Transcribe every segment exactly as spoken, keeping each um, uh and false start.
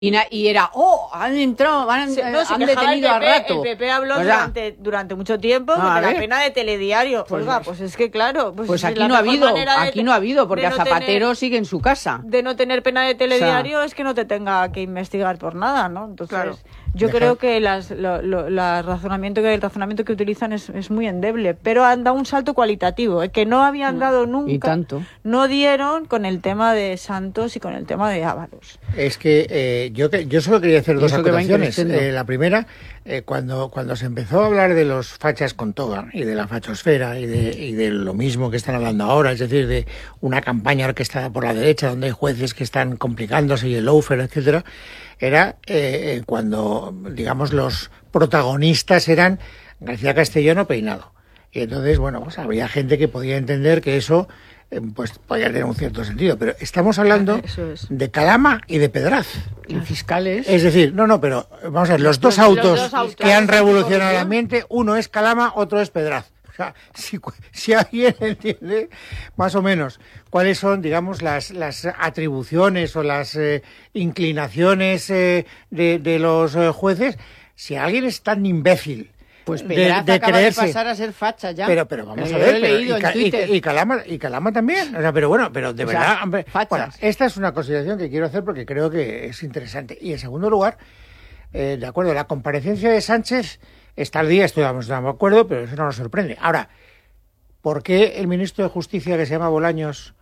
Y, na, y era, oh, han entrado, han, sí, no, han detenido a rato. El P P habló o sea, durante, durante mucho tiempo no, de la pena de telediario. Pues, Oiga, pues es que claro. Pues, pues aquí no ha habido, aquí de, no ha habido, porque no a Zapatero tener, sigue en su casa. De no tener pena de telediario, o sea, es que no te tenga que investigar por nada, ¿no? Entonces, claro. Yo Deja... creo que las, lo, lo, la razonamiento que, el razonamiento que utilizan es, es muy endeble, pero han dado un salto cualitativo, ¿eh? Que no habían dado nunca. Y tanto. No dieron con el tema de Santos y con el tema de Ábalos. Es que eh, yo, yo solo quería hacer dos acotaciones. Eh, la primera, eh, cuando, cuando se empezó a hablar de los fachas con toga y de la fachosfera y de, y de lo mismo que están hablando ahora, es decir, de una campaña orquestada por la derecha donde hay jueces que están complicándose y el lawfare, etcétera, era eh, cuando, digamos, los protagonistas eran García Castellón o Peinado. Y entonces, bueno, pues había gente que podía entender que eso eh, pues podía tener un cierto sentido. Pero estamos hablando es. de Calama y de Pedraz. Y fiscales. Es decir, no, no, pero vamos a ver, los dos autos, los dos autos que han revolucionado el ambiente, uno es Calama, otro es Pedraz. O sea, si, si alguien entiende más o menos cuáles son, digamos, las, las atribuciones o las eh, inclinaciones eh, de, de los eh, jueces, si alguien es tan imbécil pues Pedraz de, de acaba creerse, de pasar a ser facha ya. Pero, pero vamos a ver, pero, y, y, y, Calama, y Calama también. O sea, pero bueno, pero de o verdad, sea, hombre, bueno, esta es una consideración que quiero hacer porque creo que es interesante. Y en segundo lugar, eh, de acuerdo, la comparecencia de Sánchez está al día, estamos de acuerdo, pero eso no nos sorprende. Ahora, ¿por qué el ministro de Justicia, que se llama Bolaños,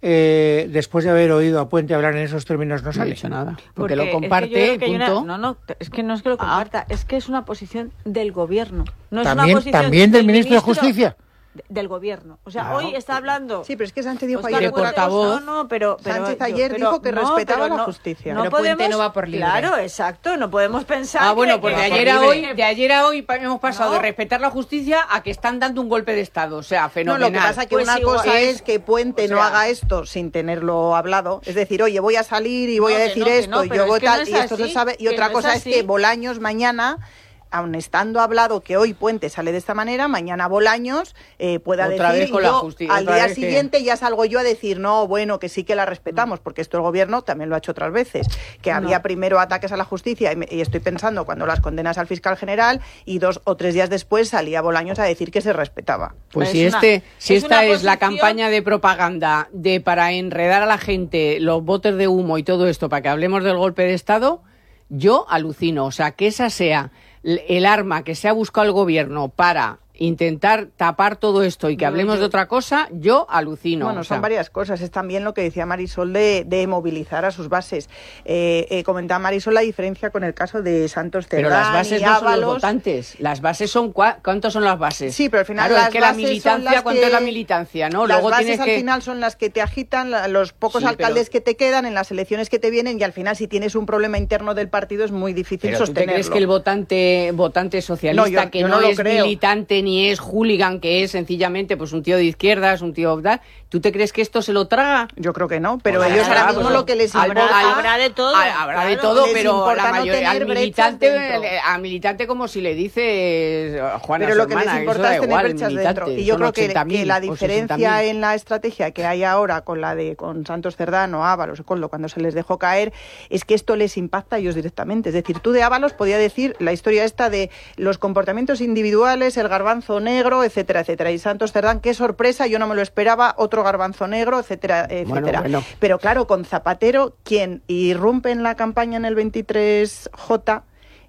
eh, después de haber oído a Puente hablar en esos términos, no sale? No ha dicho nada. Porque, porque lo comparte, es que punto. Una, no, no, es que no es que lo comparta, ah. es que es una posición del gobierno. No es ¿También, una posición ¿También del, del ministro, ministro de Justicia? Del gobierno. O sea, no, hoy está hablando... Sí, pero es que Sánchez dijo Oscar ayer... Puente, portavoz, no, no, pero, pero, Sánchez ayer pero, dijo que no, respetaba no, la justicia. No pero podemos, Puente no va por libre. Claro, exacto. No podemos pensar Ah, bueno, que, pues que de ayer a hoy, de ayer a hoy hemos pasado no. de respetar la justicia a que están dando un golpe de Estado. O sea, fenomenal. No, lo que pasa es que pues una igual, cosa es que Puente o sea, no haga esto sin tenerlo hablado. Es decir, oye, voy a salir y voy no, a decir no, esto, no, y yo voy tal, no y esto así, se sabe. Y otra no cosa es, es que Bolaños mañana... aun estando hablado que hoy Puente sale de esta manera, mañana Bolaños eh, pueda otra decir, vez con y yo, la justicia, al día siguiente que... ya salgo yo a decir, no, bueno, que sí que la respetamos, porque esto el gobierno también lo ha hecho otras veces, que no. había primero ataques a la justicia, y, me, y estoy pensando cuando las condenas al fiscal general, y dos o tres días después salía Bolaños a decir que se respetaba. Pues si, una, este, si es esta es posición... la campaña de propaganda de para enredar a la gente, los botes de humo y todo esto, para que hablemos del golpe de Estado, yo alucino. O sea, que esa sea el arma que se ha buscado el gobierno para intentar tapar todo esto y que no, hablemos yo... de otra cosa, yo alucino. Bueno, o sea... son varias cosas. Es también lo que decía Marisol de, de movilizar a sus bases. Eh, eh, comentaba Marisol la diferencia con el caso de Santos Cerdán. Pero las bases y no Ábalos. son los votantes. Las bases son... ¿cu- ¿Cuántos son las bases? Sí, pero al final claro, las es que bases la militancia, son ¿cuánto que... es la militancia? ¿No? Las Luego bases tienes al que... final son las que te agitan, la, los pocos sí, alcaldes pero... que te quedan en las elecciones que te vienen, y al final si tienes un problema interno del partido es muy difícil pero sostenerlo. ¿tú te crees que el votante, votante socialista no, yo, que yo no, no es creo. militante ni es hooligan, que es sencillamente pues un tío de izquierdas, un tío... ¿Tú te crees que esto se lo traga? Yo creo que no, pero pues ellos habrá, ahora mismo pues, lo que les habrá, importa... habrá de todo. Habrá claro, de todo, pero la mayoría, no al militante a militante como si le dices Juana pero lo su hermana, que les importa es tener igual, brechas dentro. Y yo creo que, que la diferencia en la estrategia que hay ahora con la de con Santos Cerdán o Ábalos o Coldo, cuando se les dejó caer, es que esto les impacta a ellos directamente. Es decir, tú de Ábalos podía decir la historia esta de los comportamientos individuales, el garbanzo negro, etcétera, etcétera. Y Santos Cerdán, qué sorpresa, yo no me lo esperaba, otro garbanzo negro, etcétera, etcétera. Bueno, bueno. Pero claro, con Zapatero, quien irrumpe en la campaña en el veintitrés J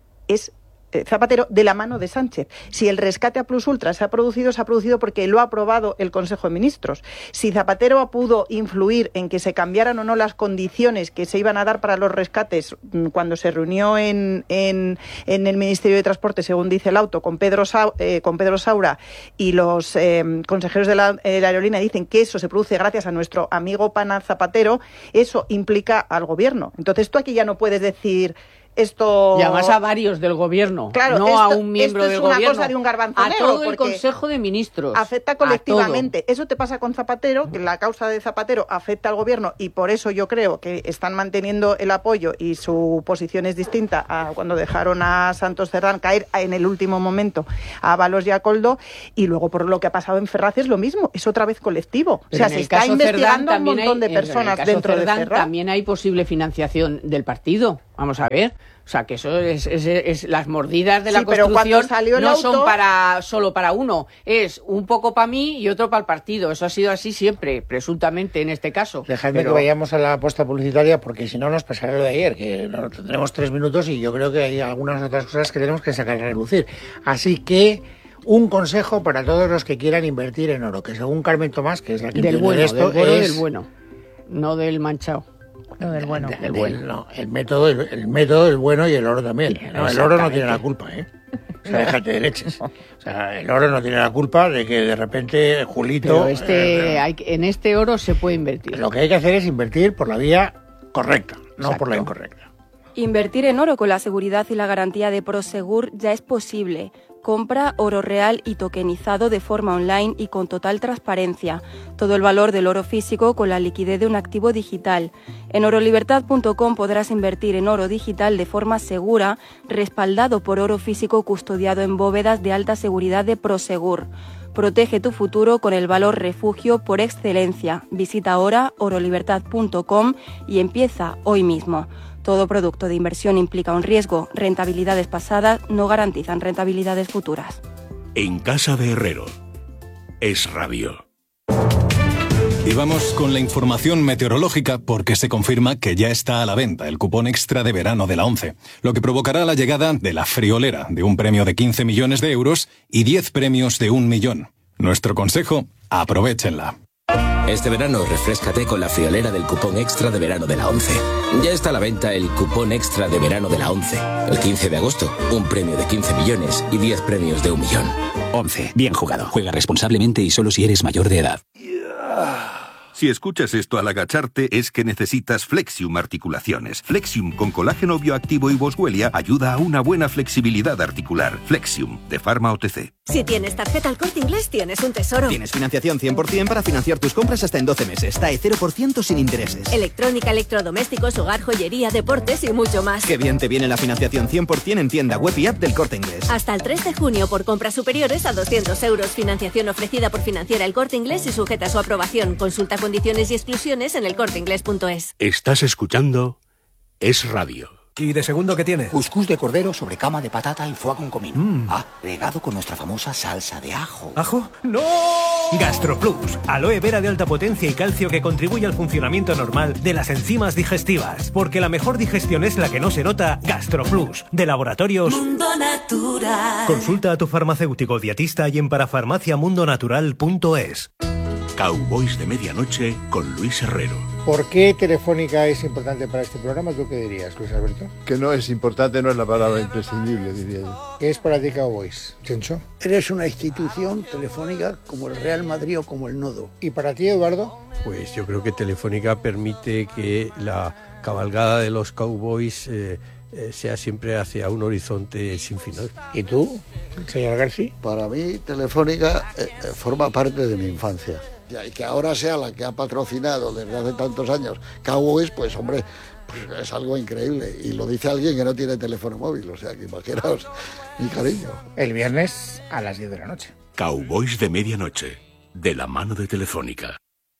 es Zapatero de la mano de Sánchez. Si el rescate a Plus Ultra se ha producido, se ha producido porque lo ha aprobado el Consejo de Ministros. Si Zapatero pudo influir en que se cambiaran o no las condiciones que se iban a dar para los rescates cuando se reunió en, en, en el Ministerio de Transporte, según dice el auto, con Pedro, Sa, eh, con Pedro Saura, y los eh, consejeros de la, de la aerolínea dicen que eso se produce gracias a nuestro amigo pana Zapatero, eso implica al gobierno. Entonces tú aquí ya no puedes decir... Esto... Y además a varios del gobierno, claro, no esto, a un miembro del gobierno. Esto es una cosa de un garbanzo a negro. todo el Consejo de Ministros. Afecta colectivamente. Eso te pasa con Zapatero, que la causa de Zapatero afecta al gobierno, y por eso yo creo que están manteniendo el apoyo y su posición es distinta a cuando dejaron a Santos Cerdán caer en el último momento a Ábalos y a Coldo, y luego por lo que ha pasado en Ferraz es lo mismo, es otra vez colectivo. Pero o sea, se está investigando un montón hay, de personas en el caso dentro Cerdán, de Ferraz. También hay posible financiación del partido. Vamos a ver. O sea, que eso es, es, es las mordidas de la sí, construcción no auto... son para solo para uno. Es un poco para mí y otro para el partido. Eso ha sido así siempre, presuntamente, en este caso. Dejadme pero... que vayamos a la apuesta publicitaria, porque si no nos pasará lo de ayer, que no, tendremos tres minutos y yo creo que hay algunas otras cosas que tenemos que sacar a relucir. Así que... un consejo para todos los que quieran invertir en oro, que según Carmen Tomás, que es la que del bueno, esto, del oro es... del bueno, no del manchado. No, del bueno. Del, del bueno. No, el método, el, el método del bueno y el oro también. No, el oro no tiene la culpa, ¿eh? O sea, déjate de leches. O sea, el oro no tiene la culpa de que de repente Julito... Pero este, eh, hay, en este oro se puede invertir. Lo que hay que hacer es invertir por la vía correcta, no Exacto. por la incorrecta. Invertir en oro con la seguridad y la garantía de Prosegur ya es posible. Compra oro real y tokenizado de forma online y con total transparencia. Todo el valor del oro físico con la liquidez de un activo digital. En oro libertad punto com podrás invertir en oro digital de forma segura, respaldado por oro físico custodiado en bóvedas de alta seguridad de Prosegur. Protege tu futuro con el valor refugio por excelencia. Visita ahora oro libertad punto com y empieza hoy mismo. Todo producto de inversión implica un riesgo. Rentabilidades pasadas no garantizan rentabilidades futuras. En casa de Herrero. Es rabio. Y vamos con la información meteorológica porque se confirma que ya está a la venta el cupón extra de verano de la ONCE, lo que provocará la llegada de la friolera de un premio de quince millones de euros y diez premios de un millón. Nuestro consejo, aprovéchenla. Este verano refréscate con la friolera del cupón extra de verano de la ONCE. Ya está a la venta el cupón extra de verano de la ONCE. El quince de agosto, un premio de quince millones y diez premios de un millón. ONCE, bien jugado. Juega responsablemente y solo si eres mayor de edad. Si escuchas esto al agacharte, es que necesitas Flexium Articulaciones. Flexium con colágeno bioactivo y boswellia ayuda a una buena flexibilidad articular. Flexium, de Pharma O T C. Si tienes tarjeta El Corte Inglés, tienes un tesoro. Tienes financiación cien por ciento para financiar tus compras hasta en doce meses. T A E cero por ciento sin intereses. Electrónica, electrodomésticos, hogar, joyería, deportes y mucho más. Qué bien te viene la financiación cien por ciento en tienda web y app del Corte Inglés. Hasta el tres de junio por compras superiores a doscientos euros. Financiación ofrecida por Financiera El Corte Inglés y sujeta a su aprobación. Consulta condiciones y exclusiones en elcorteinglés punto es. Estás escuchando Es Radio. ¿Y de segundo qué tiene? Cuscús de cordero sobre cama de patata y foie con comino. Mm. Ah, regado con nuestra famosa salsa de ajo. ¿Ajo? ¡No! GastroPlus, aloe vera de alta potencia y calcio que contribuye al funcionamiento normal de las enzimas digestivas. Porque la mejor digestión es la que no se nota. GastroPlus, de Laboratorios Mundo Natural. Consulta a tu farmacéutico dietista y en parafarmacia mundo natural punto es. Cowboys de Medianoche con Luis Herrero. ¿Por qué Telefónica es importante para este programa? ¿Tú qué dirías, Luis Alberto? Que no es importante, no es la palabra imprescindible, diría yo. ¿Qué es para ti Cowboys, Chencho? Eres una institución telefónica como el Real Madrid o como el Nodo. ¿Y para ti, Eduardo? Pues yo creo que Telefónica permite que la cabalgada de los Cowboys eh, eh, sea siempre hacia un horizonte sin final. ¿Y tú, señor García? Para mí, Telefónica eh, forma parte de mi infancia. Y que ahora sea la que ha patrocinado desde hace tantos años Cowboys, pues hombre, pues es algo increíble. Y lo dice alguien que no tiene teléfono móvil, o sea que imaginaos mi cariño. El viernes a las diez de la noche. Cowboys de Medianoche, de la mano de Telefónica.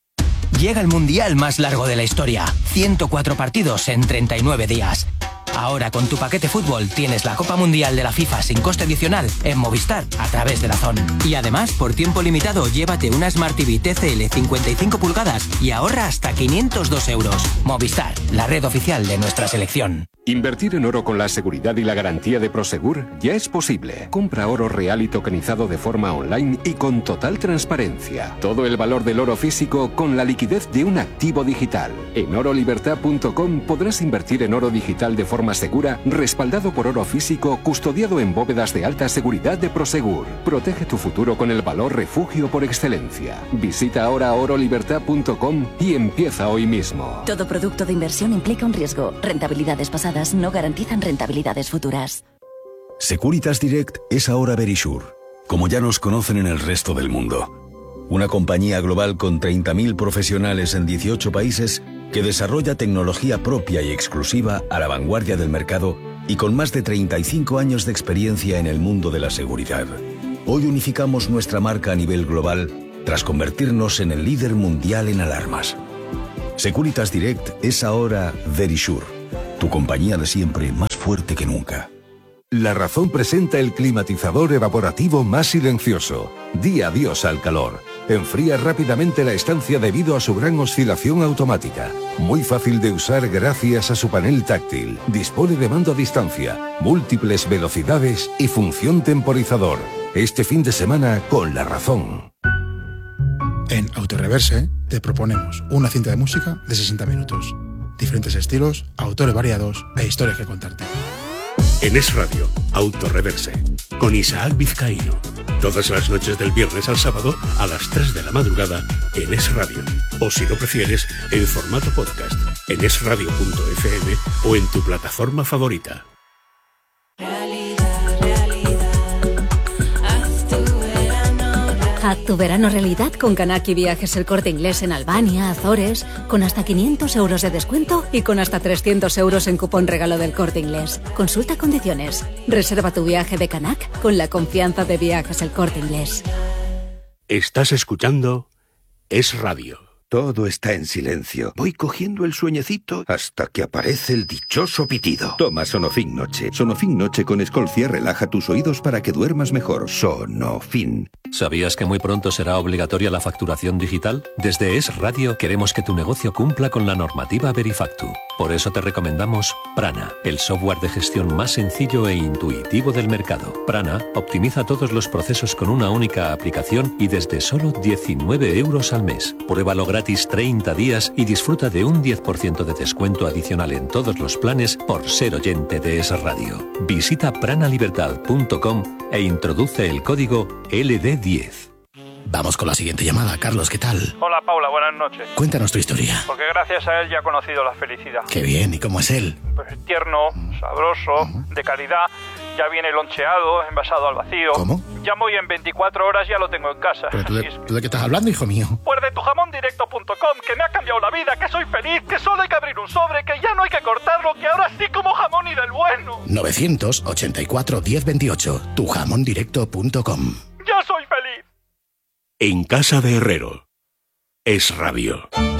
Llega el mundial más largo de la historia, ciento cuatro partidos en treinta y nueve días. Ahora con tu paquete fútbol tienes la Copa Mundial de la FIFA sin coste adicional en Movistar a través de DAZN. Y además, por tiempo limitado, llévate una Smart T V T C L cincuenta y cinco pulgadas y ahorra hasta quinientos dos euros. Movistar, la red oficial de nuestra selección. Invertir en oro con la seguridad y la garantía de Prosegur ya es posible. Compra oro real y tokenizado de forma online y con total transparencia. Todo el valor del oro físico con la liquidez de un activo digital. En oro libertad punto com podrás invertir en oro digital de forma segura, respaldado por oro físico, custodiado en bóvedas de alta seguridad de Prosegur. Protege tu futuro con el valor refugio por excelencia. Visita ahora oro libertad punto com y empieza hoy mismo. Todo producto de inversión implica un riesgo. Rentabilidades pasadas no garantizan rentabilidades futuras. Securitas Direct es ahora Verisure, como ya nos conocen en el resto del mundo. Una compañía global con treinta mil profesionales en dieciocho países que desarrolla tecnología propia y exclusiva a la vanguardia del mercado y con más de treinta y cinco años de experiencia en el mundo de la seguridad. Hoy unificamos nuestra marca a nivel global tras convertirnos en el líder mundial en alarmas. Securitas Direct es ahora Verisure, Tu compañía de siempre más fuerte que nunca. La Razón presenta el climatizador evaporativo más silencioso. Di adiós al calor. Enfría rápidamente la estancia debido a su gran oscilación automática. Muy fácil de usar gracias a su panel táctil. Dispone de mando a distancia, múltiples velocidades y función temporizador. Este fin de semana con La Razón. En Autoreverse te proponemos una cinta de música de sesenta minutos. Diferentes estilos, autores variados e historias que contarte. En Es Radio, Autoreverse, con Isaac Vizcaíno. Todas las noches del viernes al sábado a las tres de la madrugada en Es Radio. O si lo prefieres, en formato podcast, en es radio punto efe eme o en tu plataforma favorita. Haz tu verano realidad con Canaki Viajes El Corte Inglés en Albania, Azores, con hasta quinientos euros de descuento y con hasta trescientos euros en cupón regalo del Corte Inglés. Consulta condiciones. Reserva tu viaje de Canac con la confianza de Viajes El Corte Inglés. Estás escuchando Es Radio. Todo está en silencio. Voy cogiendo el sueñecito hasta que aparece el dichoso pitido. Toma Sonofin Noche. Sonofin Noche con Escolcia relaja tus oídos para que duermas mejor. Sonofin. ¿Sabías que muy pronto será obligatoria la facturación digital? Desde Es Radio queremos que tu negocio cumpla con la normativa Verifactu. Por eso te recomendamos Prana, el software de gestión más sencillo e intuitivo del mercado. Prana optimiza todos los procesos con una única aplicación y desde solo diecinueve euros al mes. Pruébalo gratis treinta días y disfruta de un diez por ciento de descuento adicional en todos los planes por ser oyente de Es Radio. Visita pranalibertad punto com e introduce el código L D diez. Vamos con la siguiente llamada. Carlos, ¿qué tal? Hola, Paula, buenas noches. Cuéntanos tu historia. Porque gracias a él ya he conocido la felicidad. Qué bien, ¿y cómo es él? Pues tierno, sabroso, uh-huh. de calidad. Ya viene loncheado, envasado al vacío. ¿Cómo? Llamo y en veinticuatro horas ya lo tengo en casa. ¿Pero tú de, ¿tú de qué estás hablando, hijo mío? Pues de tu jamón directo punto com, que me ha cambiado la vida, que soy feliz, que solo hay que abrir un sobre, que ya no hay que cortarlo, que ahora sí como jamón y del bueno. nueve ochenta y cuatro, diez veintiocho, tu jamón directo punto com. ¡Ya soy feliz! En casa de Herrero. Es Radio.